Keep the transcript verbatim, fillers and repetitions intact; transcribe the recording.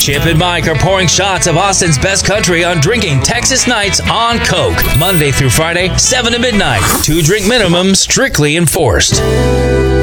Chip and Mike are pouring shots of Austin's best country on Drinking Texas Nights on Coke. Monday through Friday, seven to midnight. Two drink minimum strictly enforced.